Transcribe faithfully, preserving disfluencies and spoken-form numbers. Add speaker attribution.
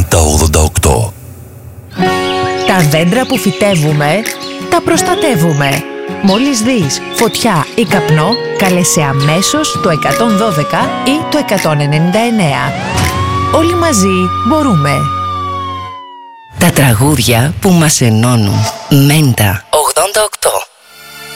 Speaker 1: Μέντα ογδόντα οκτώ.
Speaker 2: Τα δέντρα που φυτεύουμε, τα προστατεύουμε. Μόλις δεις φωτιά ή καπνό, κάλεσε αμέσως το εκατόν δώδεκα ή το εκατόν ενενήντα εννέα. Όλοι μαζί μπορούμε.
Speaker 3: Τα τραγούδια που μας ενώνουν. Μέντα ογδόντα οκτώ.